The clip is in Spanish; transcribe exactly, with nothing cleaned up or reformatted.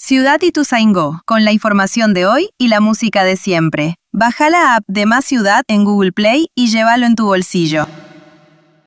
Ciudad Ituzaingó, con la información de hoy y la música de siempre. Baja la app de Más Ciudad en Google Play y llévalo en tu bolsillo.